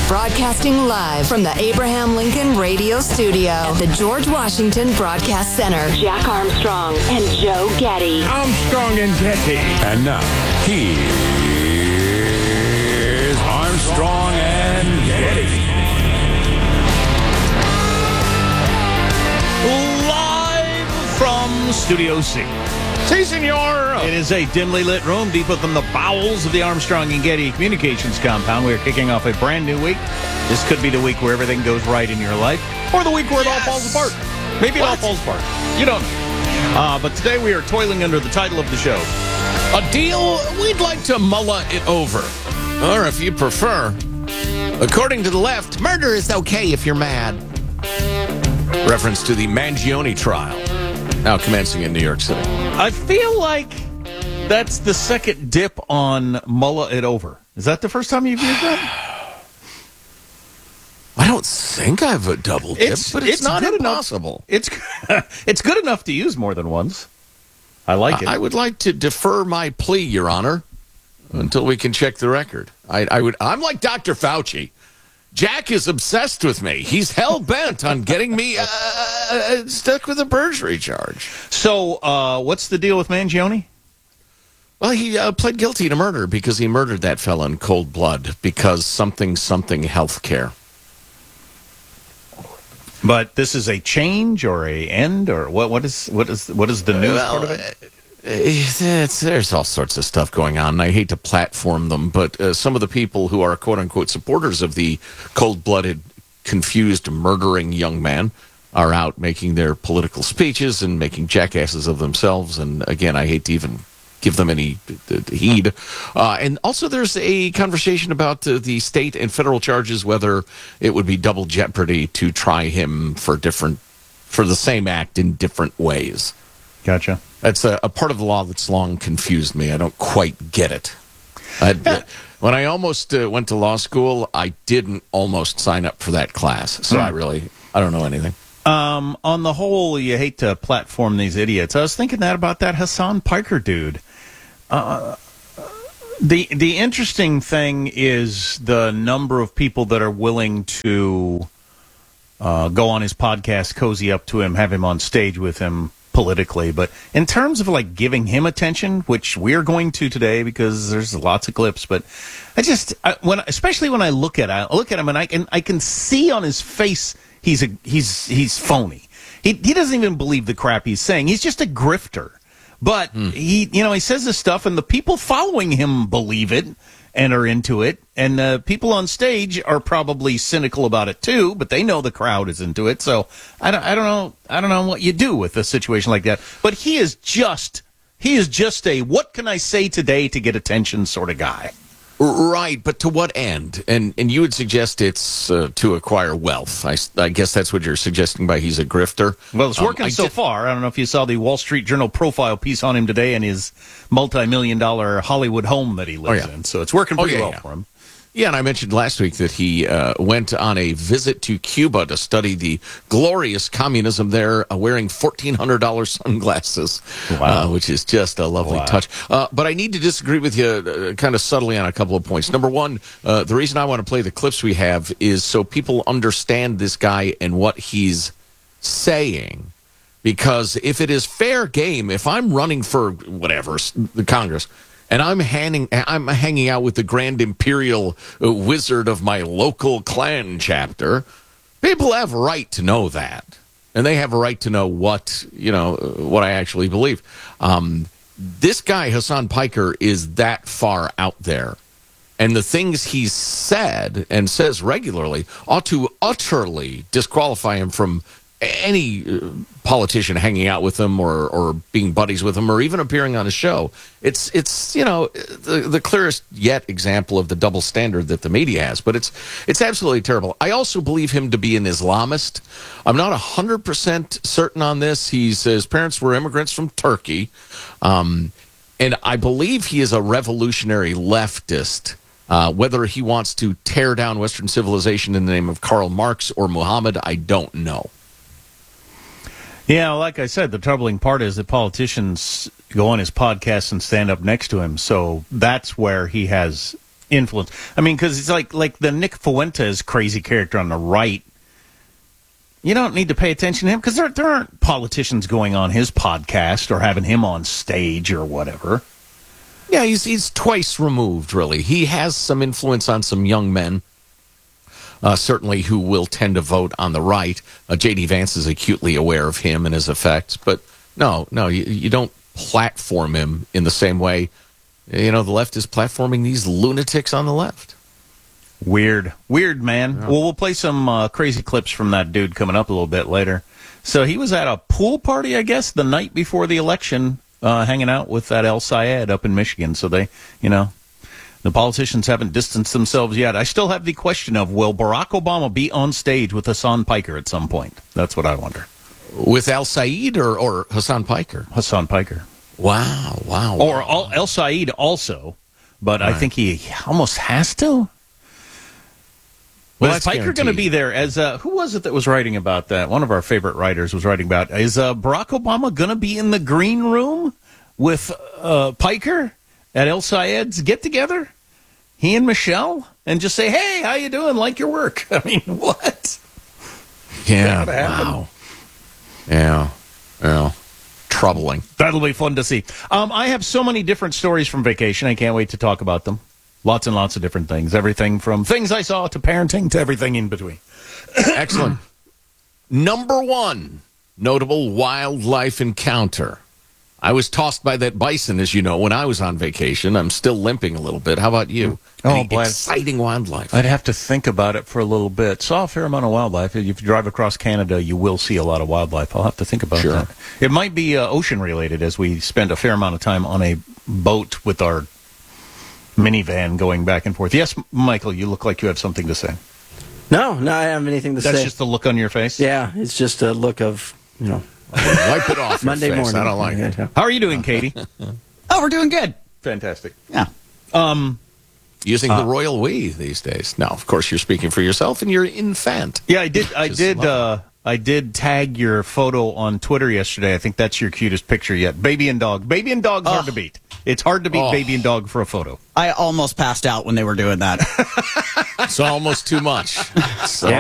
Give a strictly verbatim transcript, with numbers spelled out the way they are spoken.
Broadcasting live from the Abraham Lincoln Radio Studio at the George Washington Broadcast Center. Jack Armstrong and Joe Getty. Armstrong and Getty. And now, here's Armstrong and Getty. Live from Studio C. Si, senor. It is a dimly lit room deep within the bowels of the Armstrong and Getty Communications compound. We are kicking off a brand new week. This could be the week where everything goes right in your life, or the week where it Yes. all falls apart. Maybe it all What? falls apart. You don't know. Uh, but today we are toiling under the title of the show. A deal we'd like to mull it over. Or if you prefer, according to the left, murder is okay if you're mad. Reference to the Mangione trial, now commencing in New York City. I feel like that's the second dip on mull it over. Is that the first time you've used that? I don't think I've a double dip, It's- but it's, it's not good enough. impossible. It's it's good enough to use more than once. I like it. I would like to defer my plea, Your Honor, until we can check the record. I, I would. I'm like Doctor Fauci. Jack is obsessed with me. He's hell bent on getting me uh, uh, stuck with a perjury charge. So, uh, what's the deal with Mangione? Well, he uh, pled guilty to murder because he murdered that fella in cold blood because something something health care. But this is a change or a end or what? What is what is what is the news Well, part of it? It's, it's, there's all sorts of stuff going on, and I hate to platform them, but uh, some of the people who are quote-unquote supporters of the cold-blooded, confused, murdering young man are out making their political speeches and making jackasses of themselves, and again, I hate to even give them any uh, heed. Uh, and also there's a conversation about uh, the state and federal charges, whether it would be double jeopardy to try him for different, for the same act in different ways. Gotcha. That's a, a part of the law that's long confused me. I don't quite get it. I, when I almost uh, went to law school, I didn't almost sign up for that class. So Hmm. I really, I don't know anything. Um, on the whole, you hate to platform these idiots. I was thinking that about that Hassan Piker dude. Uh, the the interesting thing is the number of people that are willing to uh, go on his podcast, cozy up to him, have him on stage with him politically. But in terms of like giving him attention, which we're going to today because there's lots of clips, but I just I, when especially when I look at I look at him and I can I can see on his face he's a he's he's phony. He he doesn't even believe the crap he's saying. He's just a grifter. But hmm. he, you know, he says this stuff, and the people following him believe it and are into it. And the uh, people on stage are probably cynical about it too, but they know the crowd is into it. So I don't, I don't know, I don't know what you do with a situation like that. But he is just, he is just a what can I say today to get attention sort of guy. Right, but to what end? And and you would suggest it's uh, to acquire wealth. I, I guess that's what you're suggesting by he's a grifter. Well, it's working um, so did... far. I don't know if you saw the Wall Street Journal profile piece on him today and his multi-million dollar Hollywood home that he lives oh, yeah. in. So it's working pretty oh, yeah, well yeah. for him. Yeah, and I mentioned last week that he uh, went on a visit to Cuba to study the glorious communism there, uh, wearing fourteen hundred dollars sunglasses, wow. uh, which is just a lovely wow. touch. Uh, but I need to disagree with you uh, kind of subtly on a couple of points. Number one, uh, the reason I want to play the clips we have is so people understand this guy and what he's saying. Because if it is fair game, if I'm running for whatever, the Congress, and I'm hanging, I'm hanging out with the Grand Imperial Wizard of my local clan chapter, people have a right to know that. And they have a right to know what, you know, what I actually believe. Um, this guy, Hassan Piker, is that far out there. And the things he's said and says regularly ought to utterly disqualify him from any uh, politician hanging out with him or, or being buddies with him or even appearing on a show. It's, it's you know, the, the clearest yet example of the double standard that the media has. But it's it's absolutely terrible. I also believe him to be an Islamist. I'm not one hundred percent certain on this. He's, his parents were immigrants from Turkey. Um, and I believe he is a revolutionary leftist. Uh, whether he wants to tear down Western civilization in the name of Karl Marx or Muhammad, I don't know. Yeah, like I said, the troubling part is that politicians go on his podcast and stand up next to him. So that's where he has influence. I mean, because it's like like the Nick Fuentes crazy character on the right. You don't need to pay attention to him because there, there aren't politicians going on his podcast or having him on stage or whatever. Yeah, he's he's twice removed, really. He has some influence on some young men, uh, certainly, who will tend to vote on the right. Uh, J D. Vance is acutely aware of him and his effects. But no, no, you, you don't platform him in the same way. You know, the left is platforming these lunatics on the left. Weird. Weird, man. Yeah. Well, we'll play some uh, crazy clips from that dude coming up a little bit later. So he was at a pool party, I guess, the night before the election, uh, hanging out with that El Sayed up in Michigan. So they, you know, the politicians haven't distanced themselves yet. I still have the question of, will Barack Obama be on stage with Hassan Piker at some point? That's what I wonder. With El Sayed or, or Hassan Piker? Hassan Piker. Wow, wow. Or wow. El Sayed also, but right. I think he almost has to. Well, is Piker going to be there as, uh, who was it that was writing about that? One of our favorite writers was writing about, is uh, Barack Obama going to be in the green room with uh, Piker at El Sayed's get-together? He and Michelle? And just say, hey, how you doing? Like your work. I mean, what? Yeah, wow. Yeah, yeah. Troubling. That'll be fun to see. Um, I have so many different stories from vacation. I can't wait to talk about them. Lots and lots of different things. Everything from things I saw to parenting to everything in between. Excellent. Number one notable wildlife encounter. I was tossed by that bison, as you know, when I was on vacation. I'm still limping a little bit. How about you? Oh, Any boy. Exciting wildlife. I'd have to think about it for a little bit. Saw a fair amount of wildlife. If you drive across Canada, you will see a lot of wildlife. I'll have to think about sure. that. It might be uh, ocean-related, as we spend a fair amount of time on a boat with our minivan going back and forth. Yes, Michael, you look like you have something to say. No, no, I don't have anything to That's say. just the look on your face? Yeah, it's just a look of, you know. Wipe it off. Monday your face. morning. I don't like it. How are you doing, Katie? Oh, we're doing good. Fantastic. Yeah. Um, Using uh, the royal we these days. Now, of course, you're speaking for yourself and you're infant. Yeah, I did. I did. Uh, I did tag your photo on Twitter yesterday. I think that's your cutest picture yet. Baby and dog. Baby and dog's Oh. hard to beat. It's hard to beat Oh. baby and dog for a photo. I almost passed out when they were doing that. It's almost too much. It's Yeah.